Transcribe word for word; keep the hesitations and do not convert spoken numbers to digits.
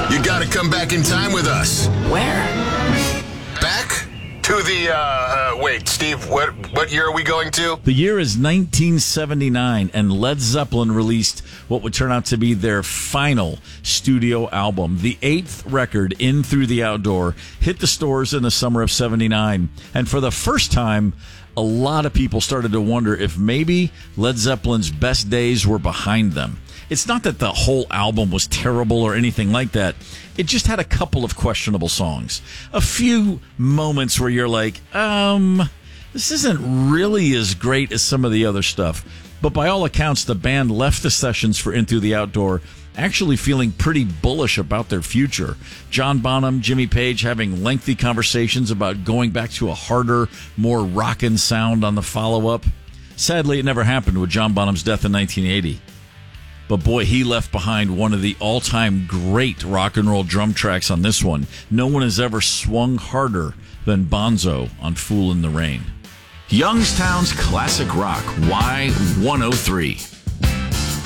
You got to come back in time with us. Where? Back to the, uh, uh, wait, Steve, what what year are we going to? The year is nineteen seventy-nine, and Led Zeppelin released what would turn out to be their final studio album. The eighth record, In Through the Outdoor, hit the stores in the summer of seventy-nine. And for the first time, a lot of people started to wonder if maybe Led Zeppelin's best days were behind them. It's not that the whole album was terrible or anything like that. It just had a couple of questionable songs. A few moments where you're like, um, this isn't really as great as some of the other stuff. But by all accounts, the band left the sessions for In Through the Outdoor actually feeling pretty bullish about their future. John Bonham, Jimmy Page having lengthy conversations about going back to a harder, more rockin' sound on the follow-up. Sadly, it never happened with John Bonham's death in nineteen eighty. But boy, he left behind one of the all-time great rock and roll drum tracks on this one. No one has ever swung harder than Bonzo on Fool in the Rain. Youngstown's Classic Rock, Y one oh three.